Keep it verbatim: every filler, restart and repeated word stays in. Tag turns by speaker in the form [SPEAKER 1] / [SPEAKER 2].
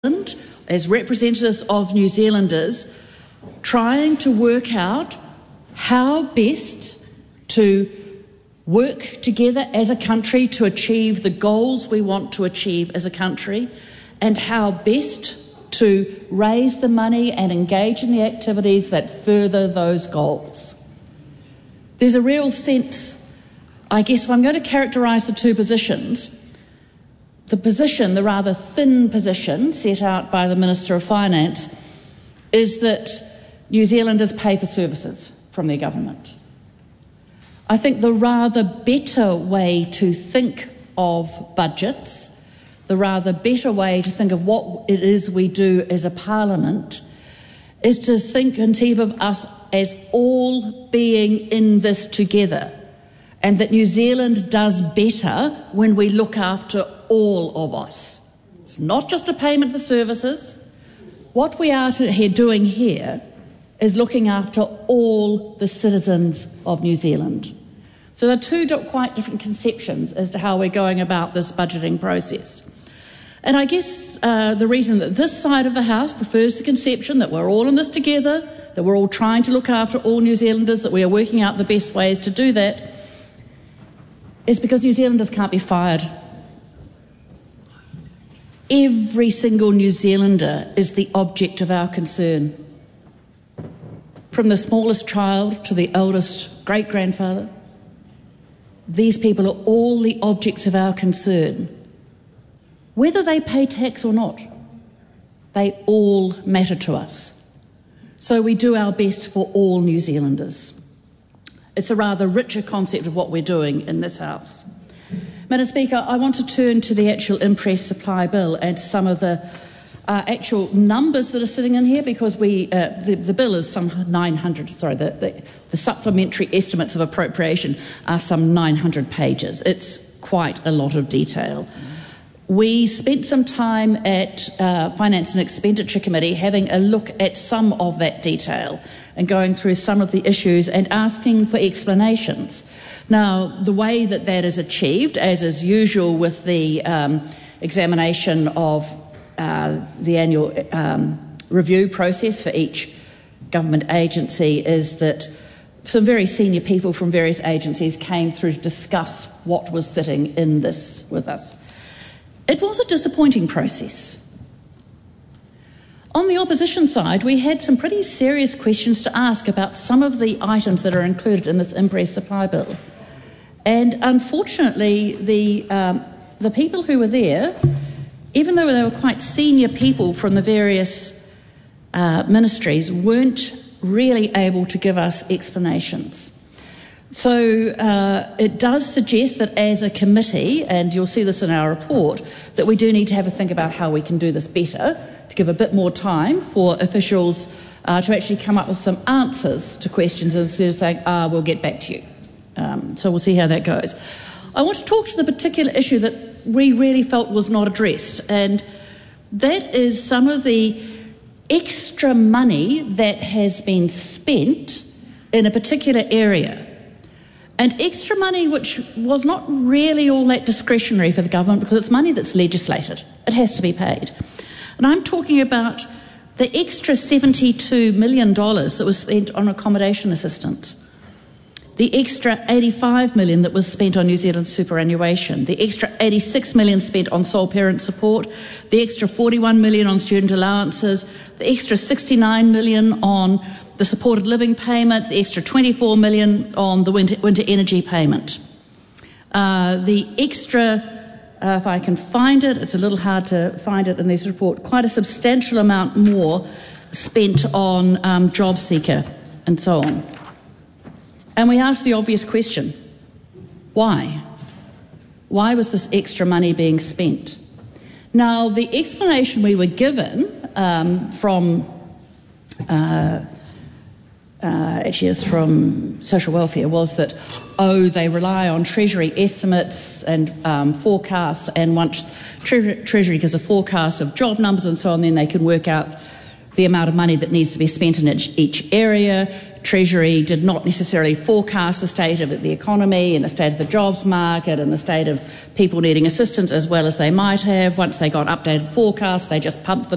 [SPEAKER 1] as representatives of New Zealanders, trying to work out how best to work together as a country to achieve the goals we want to achieve as a country, and how best to raise the money and engage in the activities that further those goals. There's a real sense, I guess, if I'm going to characterise the two positions, the position, the rather thin position set out by the Minister of Finance, is that New Zealanders pay for services from their government. I think the rather better way to think of budgets, the rather better way to think of what it is we do as a parliament, is to think, conceive of us as all being in this together, and that New Zealand does better when we look after all of us. It's not just a payment for services. What we are here doing here is looking after all the citizens of New Zealand. So there are two quite different conceptions as to how we're going about this budgeting process. And I guess uh, the reason that this side of the House prefers the conception that we're all in this together, that we're all trying to look after all New Zealanders, that we are working out the best ways to do that, is because New Zealanders can't be fired. Every single New Zealander is the object of our concern. From the smallest child to the eldest great-grandfather, these people are all the objects of our concern. Whether they pay tax or not, they all matter to us. So we do our best for all New Zealanders. It's a rather richer concept of what we're doing in this House. Madam Speaker, I want to turn to the actual impress supply bill and some of the uh, actual numbers that are sitting in here, because we uh, the, the bill is some nine hundred, sorry, the, the, the supplementary estimates of appropriation are some nine hundred pages. It's quite a lot of detail. We spent some time at uh, Finance and Expenditure Committee having a look at some of that detail and going through some of the issues and asking for explanations. Now, the way that that is achieved, as is usual with the um, examination of uh, the annual um, review process for each government agency, is that some very senior people from various agencies came through to discuss what was sitting in this with us. It was a disappointing process. On the opposition side, we had some pretty serious questions to ask about some of the items that are included in this impress supply bill. And unfortunately, the, um, the people who were there, even though they were quite senior people from the various uh, ministries, weren't really able to give us explanations. So uh, it does suggest that as a committee, and you'll see this in our report, that we do need to have a think about how we can do this better, to give a bit more time for officials uh, to actually come up with some answers to questions instead of saying, ah, we'll get back to you. Um, so we'll see how that goes. I want to talk to the particular issue that we really felt was not addressed, and that is some of the extra money that has been spent in a particular area. And extra money which was not really all that discretionary for the government, because it's money that's legislated. It has to be paid. And I'm talking about the extra seventy-two million dollars that was spent on accommodation assistance, the extra eighty-five million dollars that was spent on New Zealand superannuation, the extra eighty-six million dollars spent on sole parent support, the extra forty-one million dollars on student allowances, the extra sixty-nine million dollars on the supported living payment, the extra twenty-four million dollars on the winter, winter energy payment. Uh, the extra, uh, if I can find it, it's a little hard to find it in this report, quite a substantial amount more spent on um, job seeker and so on. And we asked the obvious question, why? Why was this extra money being spent? Now, the explanation we were given um, from uh, Uh, actually is from social welfare, was that, oh, they rely on Treasury estimates and um, forecasts, and once tre Treasury gives a forecast of job numbers and so on, then they can work out the amount of money that needs to be spent in each, each area. Treasury did not necessarily forecast the state of the economy and the state of the jobs market and the state of people needing assistance as well as they might have. Once they got updated forecasts, they just pumped the